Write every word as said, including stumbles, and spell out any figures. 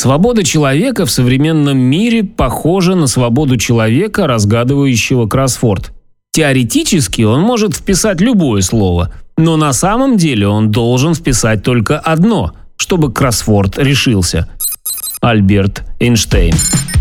Свобода человека в современном мире похожа на свободу человека, разгадывающего кроссворд. Теоретически он может вписать любое слово, но на самом деле он должен вписать только одно, чтобы кроссворд решился. Альберт Эйнштейн.